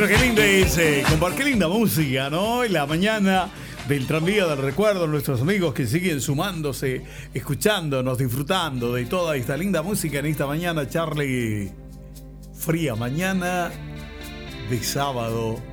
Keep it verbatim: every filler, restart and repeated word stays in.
Qué linda es, eh, compa- qué linda música, ¿no? En la mañana del tranvía del recuerdo, nuestros amigos que siguen sumándose, escuchándonos, disfrutando de toda esta linda música en esta mañana, Charlie. Fría mañana de sábado